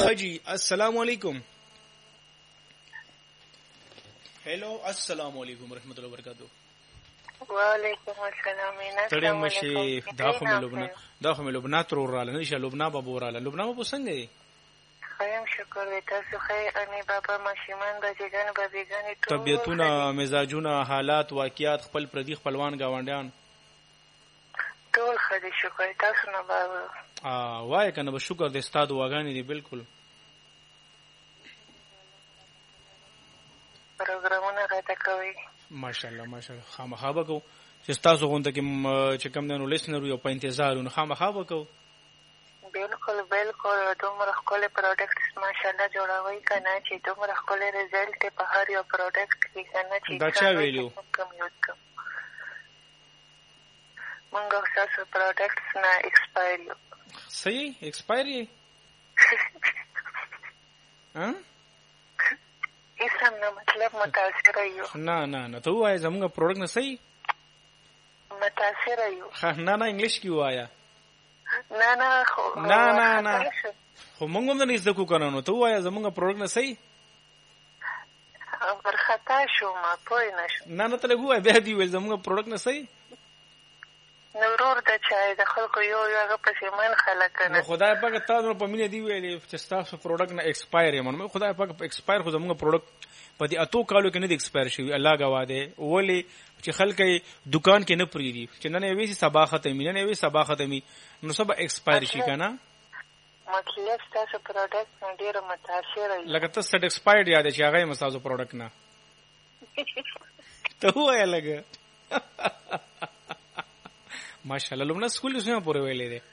حجی السلام علیکم. هلو السلام علیکم ورحمۃ اللہ وبرکاتہ. وعلیکم السلام. تړې مشي دا خو مې لبنان تر وراله نه شي لبنان بابا وراله لبنان په څنګه دی؟ خیم شکر دی. تاسو خیر انی بابا ماشومان بچیګان طبیعتونه مزاجونه حالات واقعیات خپل پردي خپلوان گاونډیان ټول ښه دي شکر. تاسو نه بابا وای کنه به شکر دې ستاد واغانی دي بالکل. پروګرامونه راته کوي ماشاءالله ماشاءالله. خامخا به کو چې تاسو غونډه کې چې کم دنو لیسنر یو په انتظار نو خامخا به کو. بالکل بالکل. دومره ښکلي پروډکټس ماشاءالله جوړوي کنه چې دومره ښکلي رزلټ په هر یو پروډکټ کې کنه چې دا چا ویلو مونږ تاسو پروډکټس نه ایکسپایر یو. صحیح ایکسپایر یې ها اسم نه مطلب متاثر یو. نه ته وایې زموږ پروډکټ نه صحیح متاثر یو. نه انګلیش کې وایا. نه خو مونږ هم نه زده کو کنه نو ته وایې زموږ پروډکټ نه صحیح ورخطا شوم پوه نه شوم. نه ته لګوه بیا دی ویل زموږ پروډکټ نه صحیح نورور د چای د خلکو یو هغه پسې من خلک نه. خدای پاک تاسو په مینه دی ویلې چې تاسو پروډکټ نه ایکسپایر یې مونږ خدای پاک ایکسپایر خو زموږ پروډکټ په دې اتو کالو کې نه دی ایکسپایر شوی. الله گواه دی ولې چې خلک دکان کې نه پریدي چې نن یې وی سبا ختمي نه وی سبا ختمي نو سبا ایکسپایر شي کنه. مطلب تاسو پروډکټ نه ډیر متاثر یې لکه تاسو ایکسپایر یاد چې هغه مسازو پروډکټ نه ته وایې لګه ماشاءالله. لومړی سکول اوسه پورې ویلې ده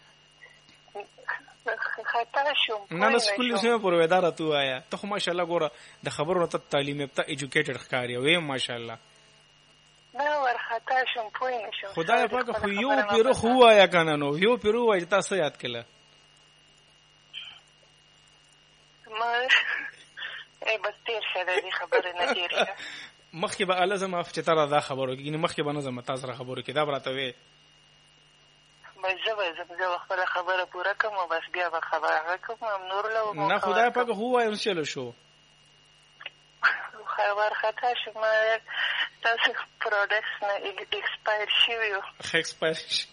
خطا شوم نه سکول اوسه پورې ودار ته وایا ته خو ماشاءالله ګوره د خبرونو ته تعلیم یافته ایجوکیټډ ښکاری وې ماشاءالله. نه ور خطا شوم پوه نه شوم. خدای پاک خو یو پیرو خو وایا کنه نو یو پیرو وای تاسو یاد کړه ما بس تیر شه دې خبره نه تیر شه مخکې به لازم افتتار دا خبرو کې مخکې به نظم تاسو را خبرو کې دا براته وې زه خپل خبره پوره کوم بس بیا به خبره کوم نور له نه خدای پاک هو وایم چلو شو خبر خطا شو ما تاسو پروډکټس نه ایکسپایر شویو ایکسپایر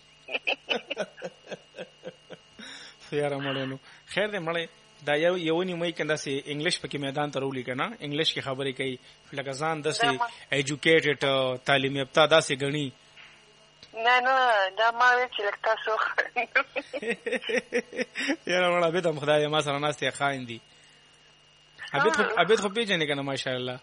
خیر مړنو خیر دې مړې دا یو نیمه کې داسې انګلیش پکې میدان ته رولې کنه انګلیش کې خبرې کوي لکه ځان داسې ایجوکیټډ تعلیم یافته داسې غني. نه دا ما وی چې لکه تاسو یاره مړه به د خدای ما سره ناستې خاين دي ابد خو پیژنې کنه ماشاءالله.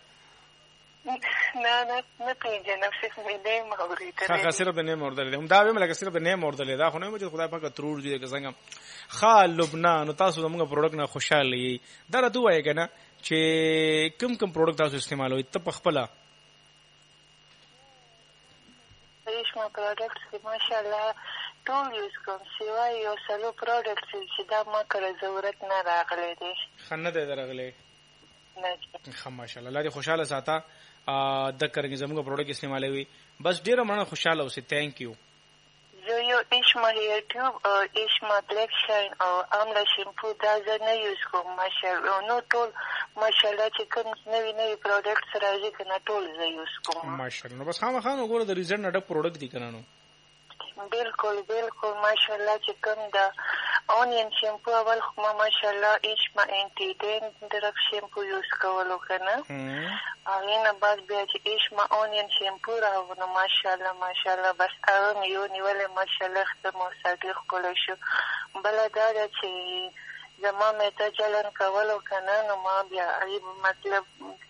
نه پیژنم صرف مې نیم اورېدل ښه صرف نیم اورېدل هم دا ویم لکه صرف نیم اورېدل دا خو نه چې خدای پاک ترور دي که څنګه خال لبنان تاسو زموږ پروډکټ نه خوشاله یې دا راته وایې کنه چې کوم پروډکټ تاسو استعمالوي ته په خپل ریشما پروډکټس ماشاءالله ټول یوز کوم سیوای یو سلو پروډکټس چې دا ما کړه ضرورت نه راغلی دی خنه دې درغلی نه ښه ماشاءالله الله دې خوشاله ساته د کرنګ زموږ پروډکټ استعمالوي بس ډیره مننه خوشاله اوسئ. ثانک یو. زه یو ایشما هیر ټیوب او ایشما بلیک شاین او املا شیمپو دا زه نه یوز کوم ماشاءالله نو ټول ماشاءالله چې کوم نوي پروډکټس راځي کنه ټول زه یوز کوم ماشاءالله. نو بس خامخا نو ګوره د ریزلټ نه ډک پروډکټ دي کنه نو بالکل ماشاءالله چې کوم دا اونین شیمپو اول خو ماشاءالله ایشما انټي ډینډرف شیمپو یوز کولو کنه هغه نه بعد بیا چې ایشما اونین شیمپو راو نو ماشاءالله بس هغه یو نیولې ماشاءالله ختمو ساتل خو شو بل دا چې زما مې ته چلن کولو کنه نو ما بیا مطلب